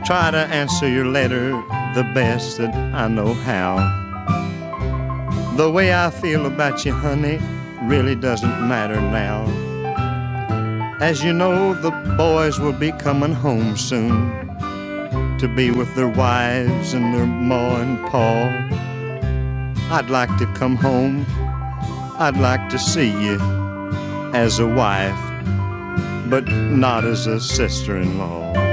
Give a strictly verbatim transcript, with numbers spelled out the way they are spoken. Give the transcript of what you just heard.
try to answer your letter the best that I know how. The way I feel about you, honey, really doesn't matter now. As you know, the boys will be coming home soon to be with their wives and their ma and pa. I'd like to come home, I'd like to see you as a wife, but not as a sister-in-law.